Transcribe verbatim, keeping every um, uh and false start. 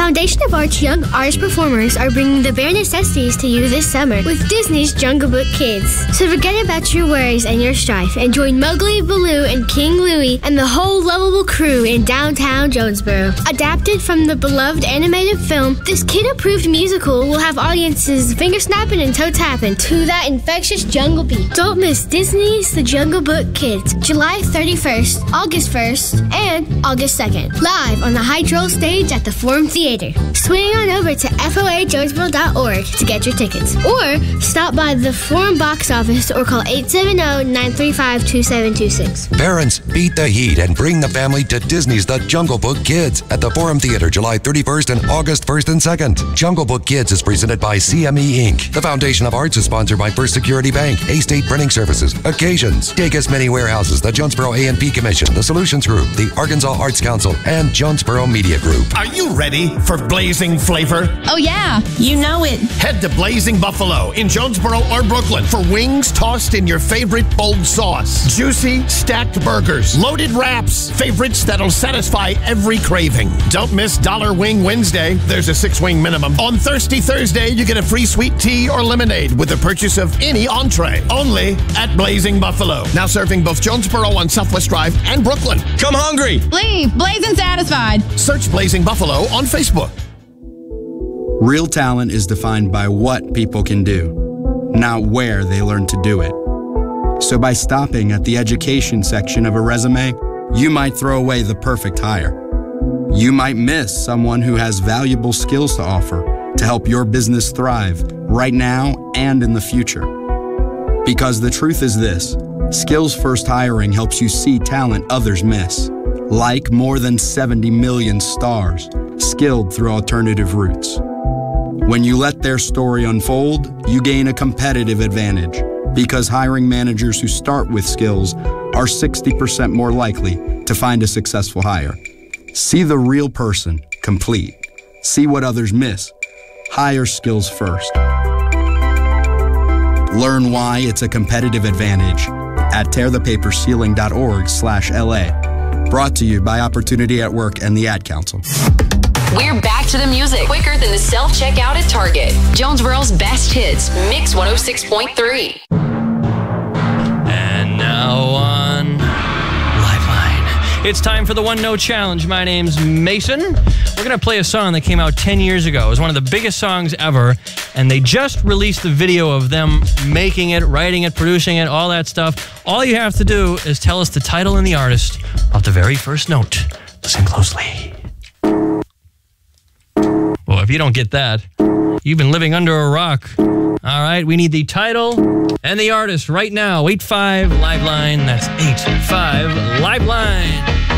Foundation of Arts young artist performers are bringing the bare necessities to you this summer with Disney's Jungle Book Kids. So forget about your worries and your strife and join Mowgli, Baloo, and King Louie and the whole lovable crew in downtown Jonesboro. Adapted from the beloved animated film, this kid-approved musical will have audiences finger-snapping and toe-tapping to that infectious jungle beat. Don't miss Disney's The Jungle Book Kids, July thirty-first, August first, and August second. Live on the Hydro stage at the Forum Theater. Swing on over to F O A Jonesboro dot org to get your tickets. Or stop by the Forum box office or call eight seven zero, nine three five, two seven two six. Parents, beat the heat and bring the family to Disney's The Jungle Book Kids at the Forum Theater July thirty-first and August first and second. Jungle Book Kids is presented by C M E Incorporated. The Foundation of Arts is sponsored by First Security Bank, A-State Printing Services, Occasions, Dacus Mini Warehouses, the Jonesboro A and P Commission, the Solutions Group, the Arkansas Arts Council, and Jonesboro Media Group. Are you ready for blazing flavor? Oh yeah, you know it. Head to Blazing Buffalo in Jonesboro or Brooklyn for wings tossed in your favorite bold sauce. Juicy, stacked burgers, loaded wraps, favorites that'll satisfy every craving. Don't miss Dollar Wing Wednesday. There's a six-wing minimum. On Thirsty Thursday, you get a free sweet tea or lemonade with the purchase of any entree. Only at Blazing Buffalo. Now serving both Jonesboro on Southwest Drive and Brooklyn. Come hungry. Leave blazing satisfied. Search Blazing Buffalo on Facebook. Real talent is defined by what people can do, not where they learn to do it. So by stopping at the education section of a resume, you might throw away the perfect hire. You might miss someone who has valuable skills to offer to help your business thrive right now and in the future. Because the truth is this, Skills First Hiring helps you see talent others miss, like more than seventy million stars skilled through alternative routes. When you let their story unfold, you gain a competitive advantage because hiring managers who start with skills are sixty percent more likely to find a successful hire. See the real person complete. See what others miss. Hire skills first. Learn why it's a competitive advantage at tear the paper ceiling dot org slash L A. Brought to you by Opportunity at Work and the Ad Council. We're back to the music quicker than the self-checkout at Target. Jonesboro's best hits, Mix one oh six point three. And now on Lifeline. It's time for the One Note Challenge. My name's Mason. We're going to play a song that came out ten years ago. It was one of the biggest songs ever, and they just released the video of them making it, writing it, producing it, all that stuff. All you have to do is tell us the title and the artist of the very first note. Listen closely. Well, if you don't get that, you've been living under a rock. All right, we need the title and the artist right now. eight five Liveline. That's eight five Liveline.